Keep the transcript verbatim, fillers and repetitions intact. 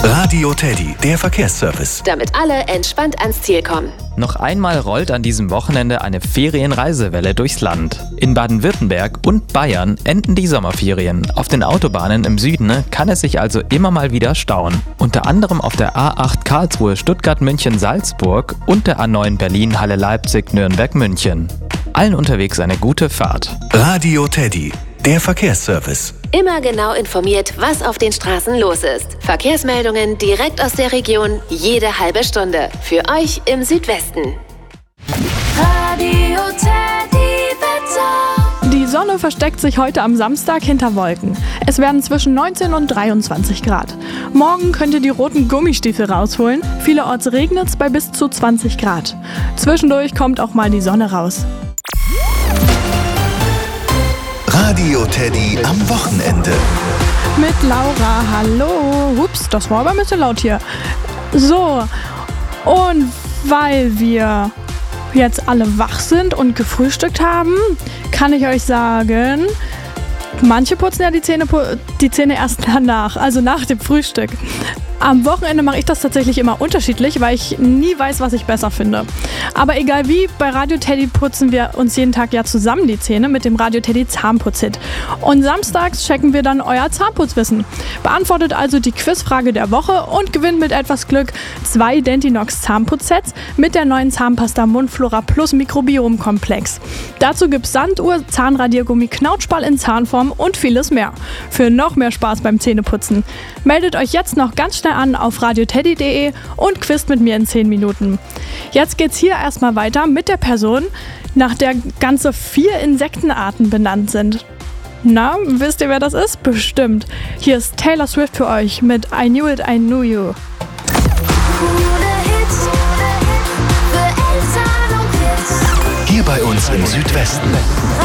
Radio Teddy, der Verkehrsservice. Damit alle entspannt ans Ziel kommen. Noch einmal rollt an diesem Wochenende eine Ferienreisewelle durchs Land. In Baden-Württemberg und Bayern enden die Sommerferien. Auf den Autobahnen im Süden kann es sich also immer mal wieder stauen. Unter anderem auf der A acht Karlsruhe, Stuttgart, München, Salzburg und der A neun Berlin, Halle, Leipzig, Nürnberg, München. Allen unterwegs eine gute Fahrt. Radio Teddy, der Verkehrsservice. Immer genau informiert, was auf den Straßen los ist. Verkehrsmeldungen direkt aus der Region, jede halbe Stunde. Für euch im Südwesten. Radio Teddy Wetter. Die Sonne versteckt sich heute am Samstag hinter Wolken. Es werden zwischen neunzehn und dreiundzwanzig Grad. Morgen könnt ihr die roten Gummistiefel rausholen. Vielerorts regnet es bei bis zu zwanzig Grad. Zwischendurch kommt auch mal die Sonne raus. Radio Teddy am Wochenende. Mit Laura, hallo. Ups, das war aber ein bisschen laut hier. So, und weil wir jetzt alle wach sind und gefrühstückt haben, kann ich euch sagen, manche putzen ja die Zähne, die Zähne erst danach, also nach dem Frühstück. Am Wochenende mache ich das tatsächlich immer unterschiedlich, weil ich nie weiß, was ich besser finde. Aber egal wie, bei Radio Teddy putzen wir uns jeden Tag ja zusammen die Zähne mit dem Radio Teddy Zahnputz-Hit. Und samstags checken wir dann euer Zahnputzwissen. Beantwortet also die Quizfrage der Woche und gewinnt mit etwas Glück zwei Dentinox Zahnputzsets mit der neuen Zahnpasta Mundflora Plus Mikrobiom-Komplex. Dazu gibt's Sanduhr, Zahnradiergummi, Knautschball in Zahnform und vieles mehr. Für noch mehr Spaß beim Zähneputzen. Meldet euch jetzt noch ganz schnell an auf radioteddy punkt de und quizt mit mir in zehn Minuten. Jetzt geht's hier erstmal weiter mit der Person, nach der ganze vier Insektenarten benannt sind. Na, wisst ihr, wer das ist? Bestimmt. Hier ist Taylor Swift für euch mit I Knew It, I Knew You. Hier bei uns im Südwesten.